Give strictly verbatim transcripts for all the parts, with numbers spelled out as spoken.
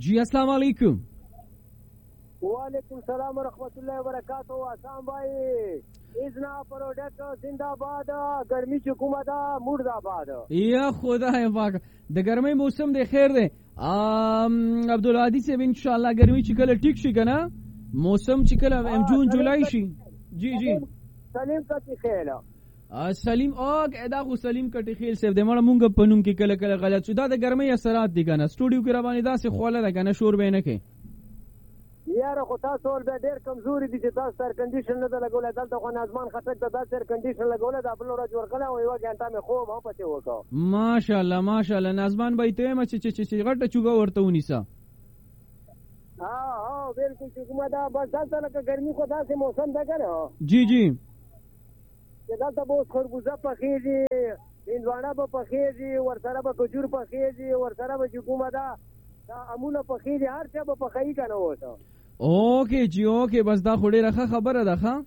جی السلام علیکم. وعلیکم السلام ورحمۃ اللہ وبرکاتہ. آسام بھائی ازنا پروڈکٹ زندہ باد, گرمی چې کومه ده مرد آباد. یا خدای پاک د ګرمۍ موسم دی خیر دی. عبدالعادی صاحب ان شاء الله ګرمي چې کله ټیک شي کنه موسم چې کله ام جون جولای شي. جی جی سلیم کتی خیل سلیم اوګ ادا خو سلیم کټی خیل صاحب د مړه مونږ په نوم کې کله کله غلط شو. دا د ګرمۍ اثرات دي کنه سټوډیو کې را باندې دا سه خوله ده کنه شور به نه کوي. یاره خو تاسو ول به ډېر کمزوري دي چې تاسو سر کنډیشن نه لګولای. دلته خو نازمان خټک ته تاسو سر کنډیشن لګولای دا بل ورځ ورکړه او یو غنټه مې خوب هم پته وکړ. ماشاءالله ماشاءالله نازمان بھائی ته مچ چې چې غټه چوغه ورته ونیسا. ها ها بالکل چې کومه دا بس دلته لکه ګرمي خو داسې موسم ده کنه. جی جی چې دلته به خربوزه پخېږي, هندواڼه به پخېږي, ورسره به کجور پخېږي, ورسره به چې کومه دا دا امونه پخېږي, هر څه به پخېږي کنه اوسه. اوکے جی اوکے بس دا خو ډیره ښه خبره ده. ښه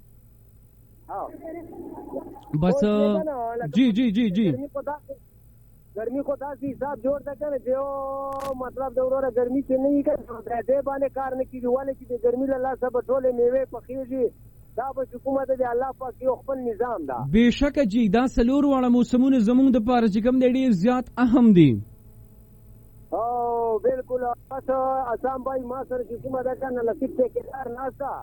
بس جی جی جی جی ګرمي خو داسې حساب جوړ ده کنه چې یو مطلب د وروره ګرمي چې نه وي کنه دې باندې کار نه کېږي. ولې چې د ګرمي له لاسه به ټولې میوې پخېږي. دا به چې کومه ده د الله پاک یو خپل نظام ده. بېشکه جی دا څلور واړه موسمونه زمونږ دپاره چې کوم دی ډېر زیات اهم دي. او بالکل بس اسام بھائی ما سره چې کومه ده کنه لطیف ټیکدار ناسته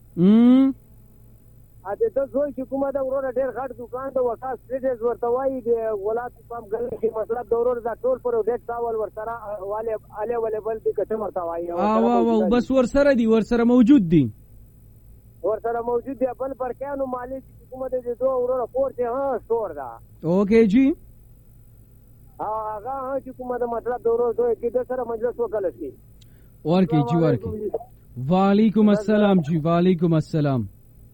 ا دې د زوی چې کومه ده وروره ډېر غټ دکان ده وکاس ټریډرز ورته وایي د ولات پام ګل کې مطلب د وروره دا ټول پروډکټ تاول ورسره والے اله اویلیبل دي کته ورته وایي. او او بس ورسره دي ورسره موجود دي ورسره موجود دي. بل برکانو مالی چې کومه ده د دوه وروره کورته ها سٹور ده. اوکے جی هغه ها چې کومه ده مطلب د وروره دوی کې د سره مجلس وکړل شي. ورکی جی ورکی. وعلیکم السلام جی وعلیکم السلام.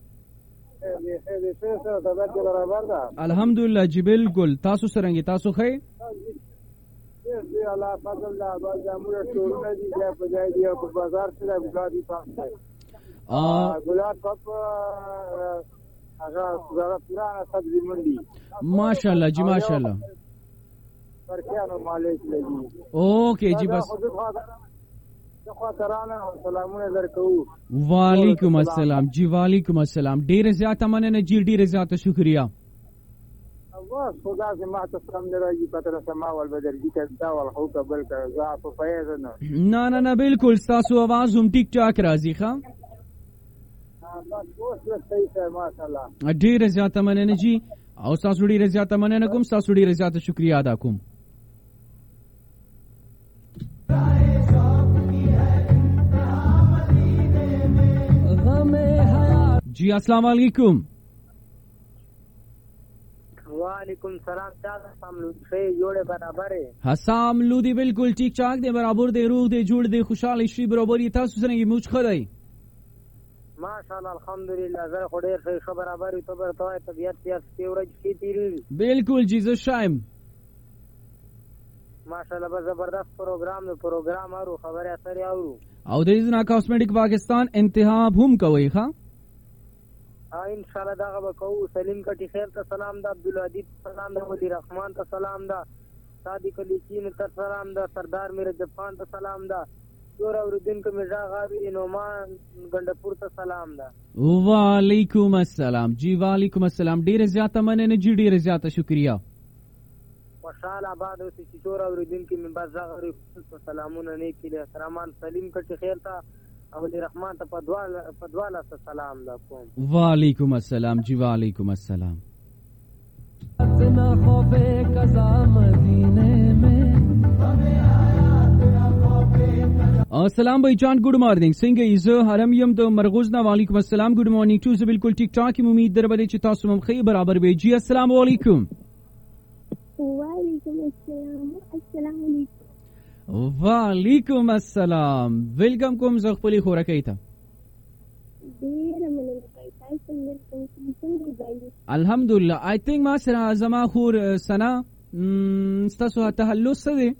الحمدلله جی بالکل تاسو سرنګي تاسو خې دې الله فضل الله باز امر ټول دي چې په ځای دی په بازار سره ګلادي پاسه ا ګلاد پپ هغه زړه پرانا سبزی منډي ماشاءالله جی ماشاءالله پرکانو مالک لګي. اوکے جی بس وعلیکم السلام جی وعلیکم السلام. ډیر زیاته مننه جی ډیر زیاته شکریا. الله خدا سے ما ته سم درځي پتر سما ول بدرځي کدا ول خو قبل کړه زه په فیض نه نه نه نه بالکل تاسو आवाज هم ټیک ټاک راځي. ښا ډیر زیاته مننه جی او تاسو ډیر زیاته مننه کوم تاسو ډیر زیاته شکریا ادا کوم. جی السلام علیکم. وعلیکم السلام. تاسو لودي جوړه برابر ہے حسام لودي بالکل ٹھیک ٹھاک دے برابر دے روح دے جوړ دے خوشاله شي برابر تاسو سره موږ خدای ماشاءالله الحمدلله زه خو ډیر ښه برابر ته برته طبيعت یې سپیورج کی تیری بالکل جی زه شایم ماشاءالله به زبردست پروګرام نو پروګرام اورو خبره اثر اورو او د ازنا کاسمیټک پاکستان انتخاب هم کوي. ښا ان شاء الله دا به کو سلیم کټی خیر ته سلام دا عبدالعزیز سلام دا ولی رحمان ته سلام دا صادق علی چین ته سلام دا سردار میرے جفان ته سلام دا جوړ اوردین کو مرزا غابی انومان ګندپور ته سلام دا. وعلیکم السلام جی وعلیکم السلام. ډیر زیاته مننه جی ډیر زیاته شکریا. خوشحال آباد اوسئ چې جوړ اوردین کې من بس غری سلامونه نه کړي. سلامان سلیم کټی خیر ته او علی رحمان ته پدوال پدواله سلام دا کوم. وعلیکم السلام جی وعلیکم السلام. السلام بھائی جان گڈ مارننگ څنګه یې زه حرم یم د مرغوز نه. وعلیکم السلام گڈ مارننگ ټو زه بالکل ټیک ټاک یم امید در بده چې تاسو هم خې برابر به. جی السلام علیکم. وعلیکم السلام. السلام علیکم. وعلیکم السلام. ویلکم کوم زه خپل خورکې ته ډیر مننه تاسو څنګه. الحمدلله آی تھنک ما سره زما خور سنا تاسو ته هلو څه دی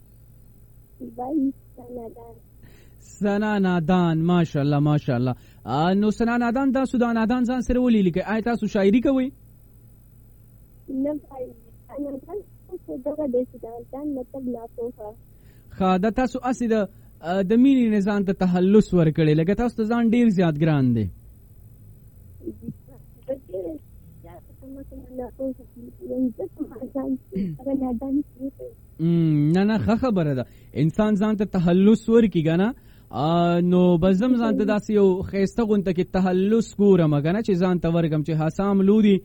سنا نادان ماشاءالله ماشاءالله. نو سنا نادان تاسو دا نادان ځان سره ولې لیکئ آی تاسو شاعري کوئ؟ نه بھائی نادان څه دغه د سودان مطلب لا توفه خا د تاسو اسی د د مینې نظام ته تخلص ورکړي لکه تاسو ته ځان ډیر زیات ګران دی؟ نه نه ښه خبره ده، انسان ځان ته تخلص ورکړي کنه نو بزم ځان ته داسې یو ښایسته غونته کې تخلص ګورم کنه چې ځان ته ورکم چې حسام لودي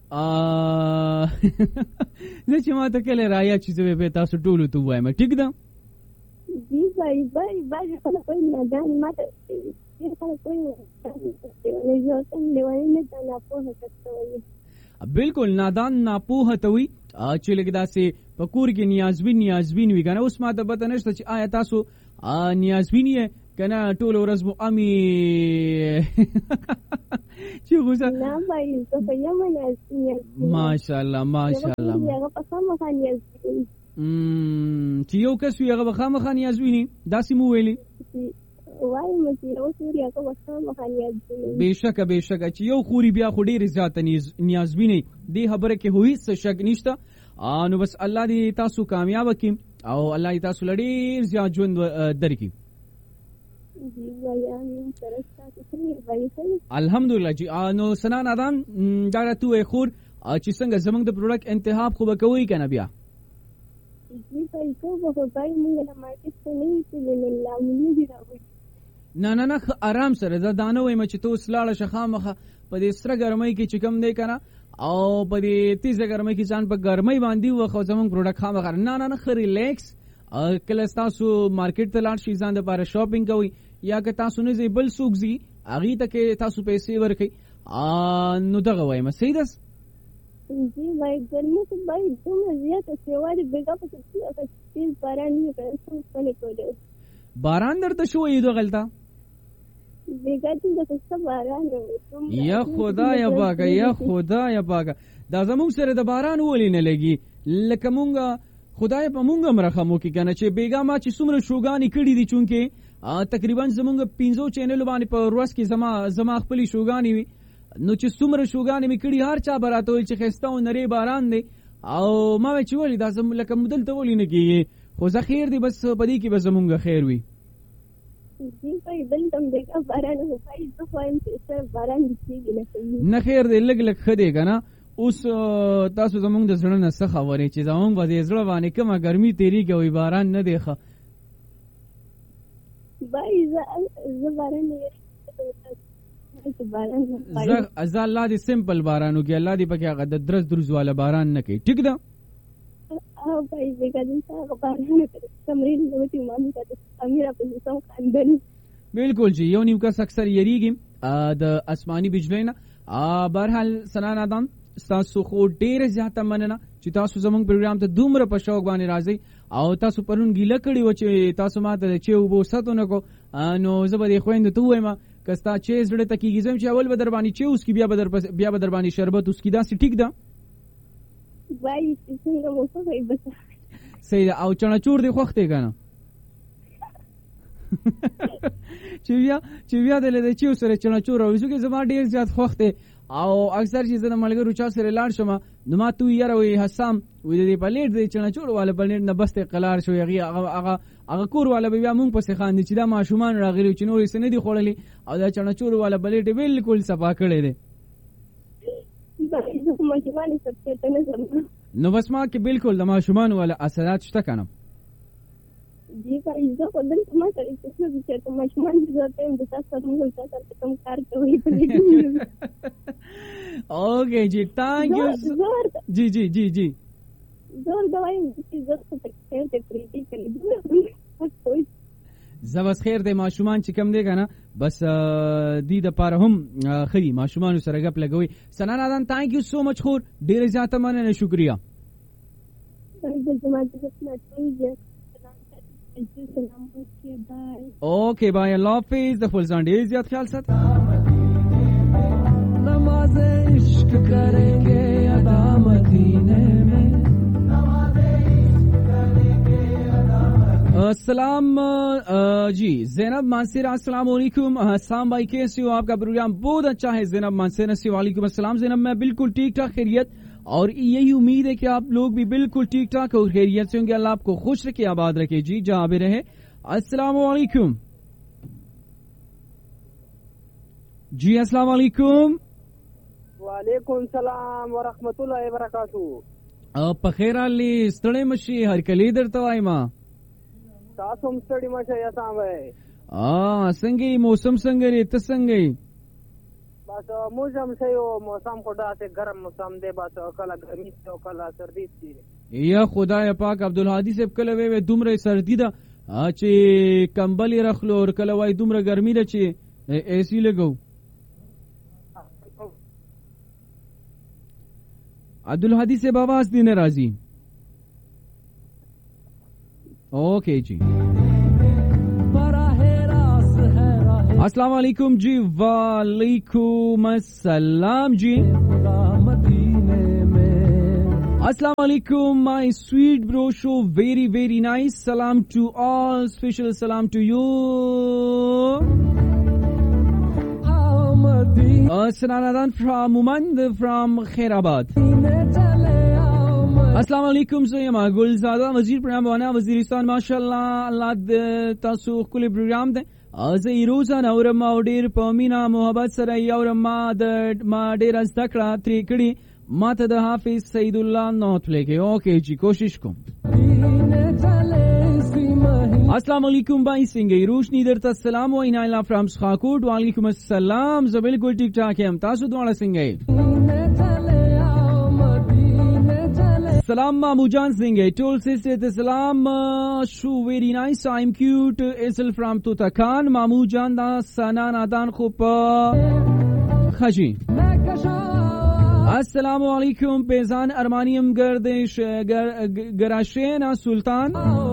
زه چې ما ته کله رایا چې زه به تاسو ټولو ته وایم ټیک ده؟ جی بھائی بھائی بھائی خلک کوئی نه جان ماته ډیر خلک کوئی نه یو تم لیوانه نه نه په هڅه بالکل نادان ناپوه ته وي چې لګ داسې پکور کې نیازبین نیازبین وي کنه. اوس ما ته پته نشته چې آیا تاسو نیازبین یې کنه ټول ورځ مو امي چې غوسه نه بھائی زه په یم نیازبین ماشاءالله ماشاءالله هغه په سم خانیاز چې یو کس وي هغه به خامخا نیازبیني داسې مو ویلي وای مې چې اوس وریا کو وسه مخانیاز بهشکه بهشکه چې یو خوري بیا خو ډېر زیات نیازبیني دې خبره کې هوی څه شک نشته. نو بس الله دې تاسو کامیاب کړي او الله دې تاسو لړې زیات ژوند درکړي. الحمدلله جی. نو سنا نادان دا راته خور چې څنګه زمونږ د پروډکټ انتخاب خو به کوي کنه بیا نه نه نه آرام سره دا دانه وایم چې تو سلاړه شخامخه په دې سره ګرمۍ کې چې کم دی کنه او په دې تیزه ګرمۍ کې ځان په ګرمۍ باندې وخو زمونږ پروډکټ خامخه نه نه نه خ ریلیکس کله تاسو مارکیټ ته لاړ شئ ځان د لپاره شاپینګ کوئ یا که تاسو نه زی بل څوک زی هغې ته کې تاسو پیسې ورکړئ نو دغه وایم صحیح ده. جی بھائی گرمی تو بھائی دومره زیاته سیواري بیګا په څه تیز باران نه کوي څه کوي باران درته شوې دوه غلطه بیګا چې څه باران یا خدا یا باګه یا خدا یا باګه دا زموږ سره د باران ولې نه لګي لکه مونږه خدای په مونږه مرخمو کې کنه چې بیګا ما چې څومره شوګانی کړي دي چونکه تقریبا زمونږ پنځو چینل باندې په ورځ کې زما زما خپل شوګانی وي نو چې څومره شوګانې مې کړي هر چا براته ویل چې ښایسته او نری باران دی او ما چې ولې دا زم لکه مدل ته ولې نه کېږي خو زه خیر دی بس په دې کې به زمونږ خیر وي. نه خیر دی لږ لږ ښه دی که نه. اوس تاسو زمونږ د زړه نه څه خبرې چې زمونږ به د زړه باندې کومه ګرمي تېرېږي او باران نه دی ښه زه الله دې سمپل باران وکړي الله دې پکې هغه د درز دروز والا باران نه کوي ټیک ده. بالکل جی یو نیو کس اکثر یریږي د آسماني بجلی نه. بهرحال سنا نادان تاسو خو ډېره زیاته مننه چې تاسو زموږ پروګرام ته دومره په شوق باندې راځئ او تاسو پرون ګیله کړې وه چې تاسو ما ته چې اوبه وساتو نه کو نو زه به دې خویندو ته ووایم که ستا چې زړه ته کېږي زه چې اول به در باندې چې اوس کې بیا به در بیا به در باندې شربت اوس کې داسې ټیک ده صحیح ده. او چڼهچور دې خوښ دی که نه چې بیا چې بیا دلې د چې سره چڼهچور راوځو کې زما ډېر زیات خوښ دی او اکثر چې زه د ملګرو چا سره لاړ شم نو ما تو یاره وایي حسام وایي د دې پلیټ د چڼهچور والا پلیټ نه بس دی قلار شو هغې هغه هغه کور والا به بیا مونږ پسې خاندي چې دا ماشومان راغلي چې نور یې څه نه دي خوړلي او دا چڼهچور والا پلیټ یې بالکل صفا کړی دی. نو بس ما کې بالکل د ماشومان والا اثرات شته که نه جی بھائی زه خو دلته ما سره څه چې ماشومان دې زه ته د تاسو سره موږ تاسو سره کوم کار کوي. اوکې جی تhank you جی جی جی جی زور دوای چې زه څه خیر ته پریټي کړی زه بس خیر دی ماشومان چې کم دی که نه بس دی د پاره هم ښه ماشومانو سره ګپ لګوي. سنا نادان تhank you so much خور ډېره زیاته مننه شکریه. اوکے بھائی اللہ حافظ. د خپل ځان ډېر زیات خیال سات. نماز عشق کریں گے ادا مدینے میں. السلام جی زینب مانسیرہ السلام علیکم. حسام بھائی کیسے ہو؟ آپ کا پروگرام بہت اچھا ہے زینب مانسیرہ. وعلیکم السلام زینب میں بالکل ٹھیک ٹھاک خیریت اور یہی امید ہے کہ آپ لوگ بھی بالکل ٹھیک ٹھاک اور خیریت سے ہوں گے. اللہ آپ کو خوش رکھے آباد رکھے جی جہاں بھی رہے. अस्सलाम वालेकुम जी, अस्सलाम वालेकुम। वालेकुम सलाम ورحمتالله وبرکاتو. په خیر علي ستړی مشي هر کلی درته وایم. تاسو هم ستړي مشه یا سامه. ا څنګه موسم څنګه دی ته څنګه؟ بس موسم شیو موسم خدا ته ګرم موسم دی بس کله ګرمي او کله سردی دی. یا خدای پاک عبدالهادي صاحب کله وی دومره سردی ده چې کمبل رخلو اور کله وای دومره ګرمي ده چې ایسی لګو. عبدالهادي صاحب आवाज دی ناراضی. اوکے جی अस्सलाम वालेकुम जी। वालेकुम अस्सलाम जी। अस्सलाम वालेकुम my sweet bro show, very very nice. Salam to all, special salam to you. uh, Sananadan from Mumand from Khairabad. अस्सलाम वालेकुम सैयमा गुलजादा वजीर प्रोग्राम वाना वजीरिस्तान माशाल्लाह अल्लाह तासु कुल प्रोग्राम दे از ایروزان اورم او ډیر په مینا محبت سره یورم ما د ما ډیر زدکړه تری کړي ما ته د حافظ سید الله نوت لګي. اوکے جی کوشش کوم. السلام علیکم بھائی سنگي روشنی درته سلام و اینا الله فرام خاکوټ. وعلیکم السلام زه بالکل ټیک ټاک یم. تاسو دواړه څنګه یې؟ Salam Mamu Jan Singh. Told sister the salam uh, shoe very nice. I'm cute. Isel from Tutakan. Mamu Jan da sana nadan khup khaji. Assalamu alaikum. Pezan Armanium Gardish Garashena Sultan.